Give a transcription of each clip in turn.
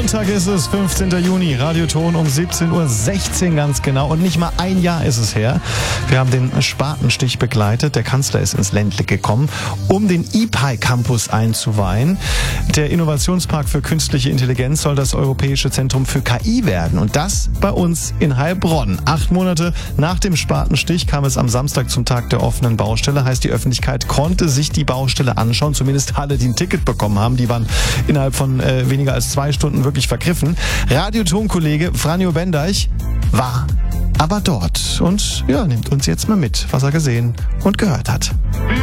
Montag ist es, 15. Juni, Radioton um 17:16 Uhr ganz genau. Und nicht mal ein Jahr ist es her. Wir haben den Spatenstich begleitet. Der Kanzler ist ins Ländle gekommen, um den IPI-Campus einzuweihen. Der Innovationspark für künstliche Intelligenz soll das Europäische Zentrum für KI werden. Und das bei uns in Heilbronn. 8 Monate nach dem Spatenstich kam es am Samstag zum Tag der offenen Baustelle. Heißt, die Öffentlichkeit konnte sich die Baustelle anschauen. Zumindest alle, die ein Ticket bekommen haben. Die waren innerhalb von weniger als 2 Stunden wirklich vergriffen. Radioton-Kollege Franjo Bendeich war aber dort und ja, nimmt uns jetzt mal mit, was er gesehen und gehört hat.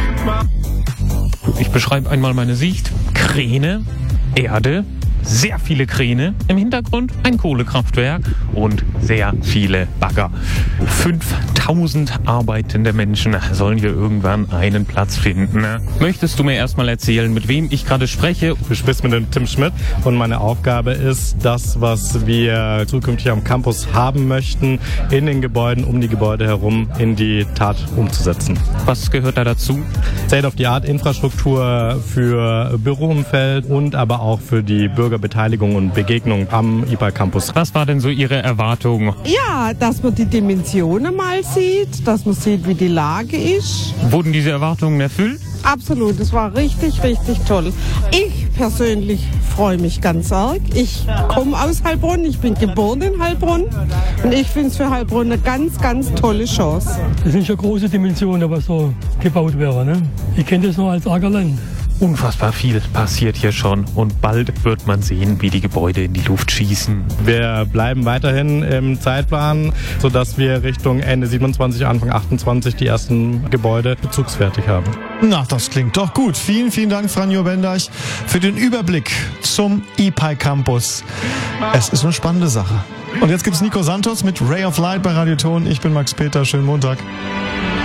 Ich beschreibe einmal meine Sicht. Kräne, Erde, sehr viele Kräne, im Hintergrund ein Kohlekraftwerk und sehr viele Bagger. 5000 arbeitende Menschen sollen hier irgendwann einen Platz finden. Möchtest du mir erstmal erzählen, mit wem ich gerade spreche? Du sprichst mit dem Tim Schmidt und meine Aufgabe ist, das, was wir zukünftig am Campus haben möchten, in den Gebäuden, um die Gebäude herum, in die Tat umzusetzen. Was gehört da dazu? State-of-the-Art-Infrastruktur für Büroumfeld und aber auch für die Bürgerbeteiligung und Begegnung am IPI-Campus. Was war denn so Ihre Erwartung? Ja, dass man die Dimensionen mal sieht, dass man sieht, wie die Lage ist. Wurden diese Erwartungen erfüllt? Absolut, es war richtig, richtig toll. Ich persönlich freue mich ganz arg. Ich komme aus Heilbronn, ich bin geboren in Heilbronn und ich finde es für Heilbronn eine ganz, ganz tolle Chance. Das sind schon große Dimensionen, was so gebaut wäre. Ne? Ich kenne das noch als Ackerland. Unfassbar viel passiert hier schon und bald wird man sehen, wie die Gebäude in die Luft schießen. Wir bleiben weiterhin im Zeitplan, sodass wir Richtung Ende 27, Anfang 28 die ersten Gebäude bezugsfertig haben. Na, das klingt doch gut. Vielen, vielen Dank, Franjo Bendeich, für den Überblick zum IPI-Campus. Es ist eine spannende Sache. Und jetzt gibt's Nico Santos mit Ray of Light bei Radioton. Ich bin Max Peter. Schönen Montag.